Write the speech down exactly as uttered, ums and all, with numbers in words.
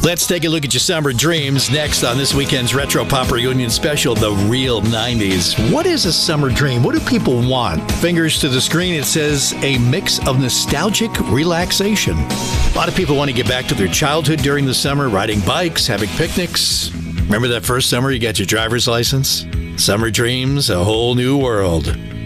Let's take a look at your summer dreams next on this weekend's Retro Pop Reunion Special, The Real nineties. What is a summer dream? What do people want? Fingers to the screen, it says a mix of nostalgic relaxation. A lot of people want to get back to their childhood during the summer, riding bikes, having picnics. Remember that first summer you got your driver's license? Summer dreams, a whole new world.